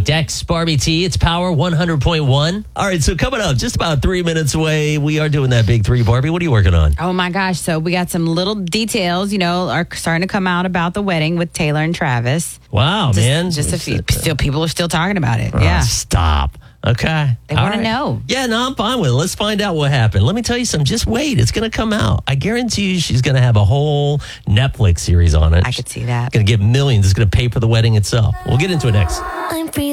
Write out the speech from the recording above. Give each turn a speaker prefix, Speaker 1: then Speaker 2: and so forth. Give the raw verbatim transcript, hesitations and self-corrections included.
Speaker 1: Dex, Barbie T. It's Power one hundred point one. All right, so coming up, just about three minutes away, we are doing that big three. Barbie, what are you working on?
Speaker 2: Oh, my gosh. So we got some little details, you know, are starting to come out about the wedding with Taylor and Travis.
Speaker 1: Wow,
Speaker 2: just,
Speaker 1: man.
Speaker 2: Just a few. Still, people are still talking about it.
Speaker 1: Oh,
Speaker 2: yeah.
Speaker 1: Stop. Okay.
Speaker 2: They want to know.
Speaker 1: Yeah, no, I'm fine with it. Let's find out what happened. Let me tell you something. Just wait. It's going to come out. I guarantee you she's going to have a whole Netflix series on it.
Speaker 2: I could see that.
Speaker 1: Going to get millions. It's going to pay for the wedding itself. We'll get into it next.
Speaker 3: I'm free.